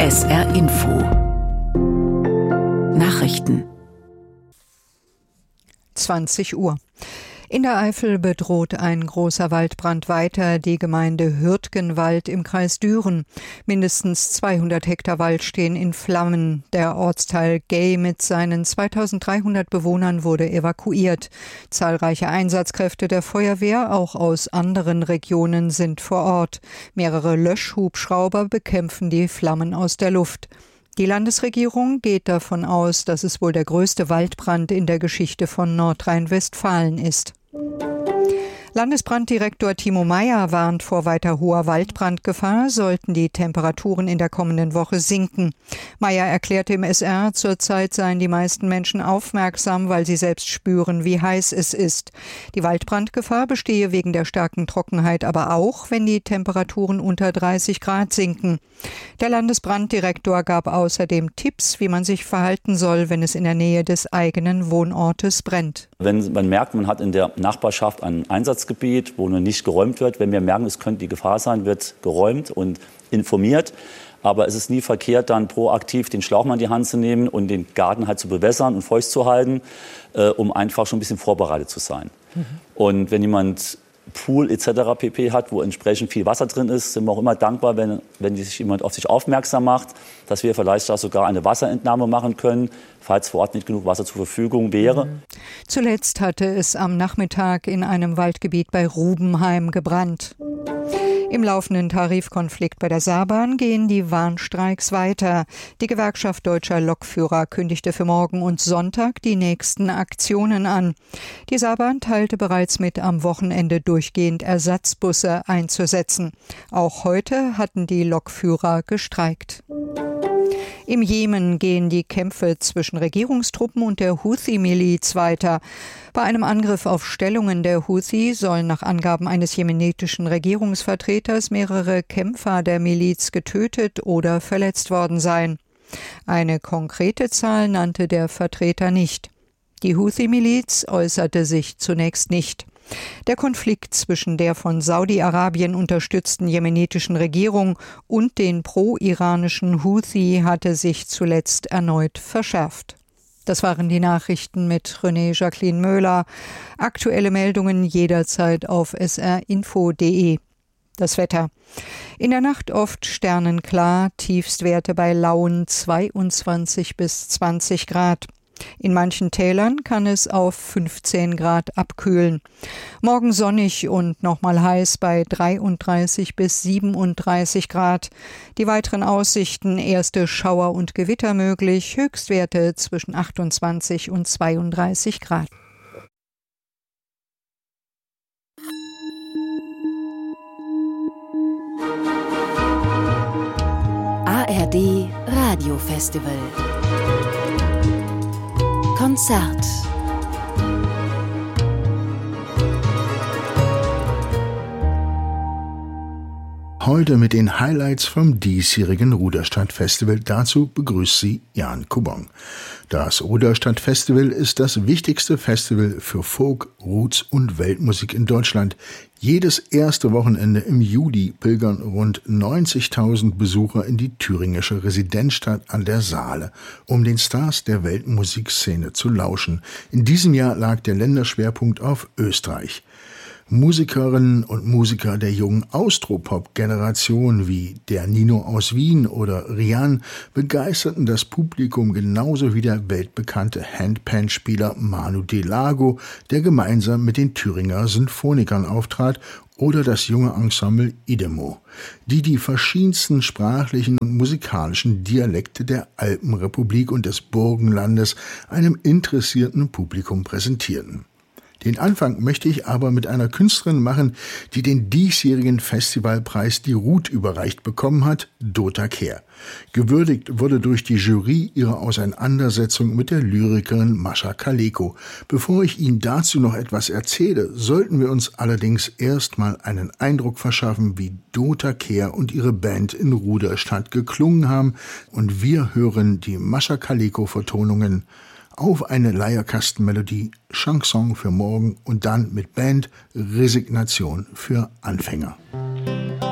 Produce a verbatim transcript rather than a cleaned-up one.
S R Info Nachrichten zwanzig Uhr. In der Eifel bedroht ein großer Waldbrand weiter die Gemeinde Hürtgenwald im Kreis Düren. Mindestens zweihundert Hektar Wald stehen in Flammen. Der Ortsteil Gey mit seinen zweitausenddreihundert Bewohnern wurde evakuiert. Zahlreiche Einsatzkräfte der Feuerwehr, auch aus anderen Regionen, sind vor Ort. Mehrere Löschhubschrauber bekämpfen die Flammen aus der Luft. Die Landesregierung geht davon aus, dass es wohl der größte Waldbrand in der Geschichte von Nordrhein-Westfalen ist. Landesbranddirektor Timo Meyer warnt vor weiter hoher Waldbrandgefahr, sollten die Temperaturen in der kommenden Woche sinken. Meyer erklärte im S R, zurzeit seien die meisten Menschen aufmerksam, weil sie selbst spüren, wie heiß es ist. Die Waldbrandgefahr bestehe wegen der starken Trockenheit aber auch, wenn die Temperaturen unter dreißig Grad sinken. Der Landesbranddirektor gab außerdem Tipps, wie man sich verhalten soll, wenn es in der Nähe des eigenen Wohnortes brennt. Wenn man merkt, man hat in der Nachbarschaft einen Einsatzgebiet, wo noch nicht geräumt wird. Wenn wir merken, es könnte die Gefahr sein, wird geräumt und informiert. Aber es ist nie verkehrt, dann proaktiv den Schlauch mal in die Hand zu nehmen und den Garten halt zu bewässern und feucht zu halten, äh, um einfach schon ein bisschen vorbereitet zu sein. Mhm. Und wenn jemand Pool et cetera pp. Hat, wo entsprechend viel Wasser drin ist, sind wir auch immer dankbar, wenn, wenn sich jemand auf sich aufmerksam macht, dass wir vielleicht da sogar eine Wasserentnahme machen können, falls vor Ort nicht genug Wasser zur Verfügung wäre. Zuletzt hatte es am Nachmittag in einem Waldgebiet bei Rubenheim gebrannt. Im laufenden Tarifkonflikt bei der Saarbahn gehen die Warnstreiks weiter. Die Gewerkschaft Deutscher Lokführer kündigte für morgen und Sonntag die nächsten Aktionen an. Die Saarbahn teilte bereits mit, am Wochenende durchgehend Ersatzbusse einzusetzen. Auch heute hatten die Lokführer gestreikt. Im Jemen gehen die Kämpfe zwischen Regierungstruppen und der Houthi-Miliz weiter. Bei einem Angriff auf Stellungen der Houthi sollen nach Angaben eines jemenitischen Regierungsvertreters mehrere Kämpfer der Miliz getötet oder verletzt worden sein. Eine konkrete Zahl nannte der Vertreter nicht. Die Houthi-Miliz äußerte sich zunächst nicht. Der Konflikt zwischen der von Saudi-Arabien unterstützten jemenitischen Regierung und den pro-iranischen Houthi hatte sich zuletzt erneut verschärft. Das waren die Nachrichten mit René Jacqueline Möhler. Aktuelle Meldungen jederzeit auf s r info punkt d e. Das Wetter. In der Nacht oft sternenklar, Tiefstwerte bei lauen zweiundzwanzig bis zwanzig Grad. In manchen Tälern kann es auf fünfzehn Grad abkühlen. Morgen sonnig und nochmal heiß bei dreiunddreißig bis siebenunddreißig Grad. Die weiteren Aussichten: erste Schauer und Gewitter möglich, Höchstwerte zwischen achtundzwanzig und zweiunddreißig Grad. A R D Radiofestival Konzert. Heute mit den Highlights vom diesjährigen Ruderstadt-Festival. Dazu begrüßt Sie Jan Kubong. Das Ruderstadt-Festival ist das wichtigste Festival für Folk, Roots und Weltmusik in Deutschland. Jedes erste Wochenende im Juli pilgern rund neunzigtausend Besucher in die thüringische Residenzstadt an der Saale, um den Stars der Weltmusikszene zu lauschen. In diesem Jahr lag der Länderschwerpunkt auf Österreich. Musikerinnen und Musiker der jungen Austropop-Generation wie der Nino aus Wien oder Rian begeisterten das Publikum genauso wie der weltbekannte Handpan-Spieler Manu Delago, der gemeinsam mit den Thüringer Sinfonikern auftrat, oder das junge Ensemble Idemo, die die verschiedensten sprachlichen und musikalischen Dialekte der Alpenrepublik und des Burgenlandes einem interessierten Publikum präsentierten. Den Anfang möchte ich aber mit einer Künstlerin machen, die den diesjährigen Festivalpreis Die Ruth überreicht bekommen hat, Dota Kehr. Gewürdigt wurde durch die Jury ihre Auseinandersetzung mit der Lyrikerin Mascha Kaleko. Bevor ich Ihnen dazu noch etwas erzähle, sollten wir uns allerdings erstmal einen Eindruck verschaffen, wie Dota Kehr und ihre Band in Ruderstadt geklungen haben. Und wir hören die Mascha Kaleko-Vertonungen auf eine Leierkastenmelodie, Chanson für morgen und dann mit Band Resignation für Anfänger.